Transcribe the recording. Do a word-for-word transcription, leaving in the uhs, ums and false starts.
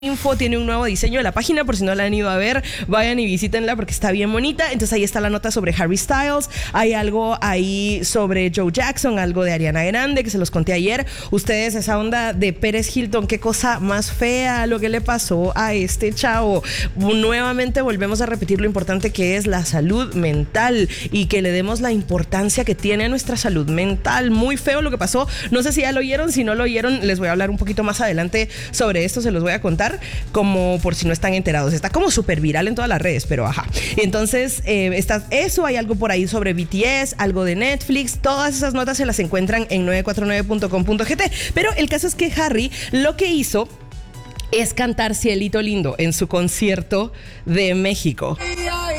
Info tiene un nuevo diseño de la página, por si no la han ido a ver, vayan y visítenla porque está bien bonita. Entonces ahí está la nota sobre Harry Styles, hay algo ahí sobre Joe Jackson, algo de Ariana Grande, que se los conté ayer. Ustedes, esa onda de Pérez Hilton, qué cosa más fea lo que le pasó a este chavo. Nuevamente volvemos a repetir lo importante que es la salud mental y que le demos la importancia que tiene a nuestra salud mental. Muy feo lo que pasó, no sé si ya lo oyeron, si no lo oyeron les voy a hablar un poquito más adelante sobre esto, se los voy a contar, como por si no están enterados. Está como súper viral en todas las redes, pero ajá. Entonces, eh, está eso, hay algo por ahí sobre B T S, algo de Netflix, todas esas notas se las encuentran en nueve cuatro nueve punto com punto g t. Pero el caso es que Harry lo que hizo es cantar Cielito Lindo en su concierto de México.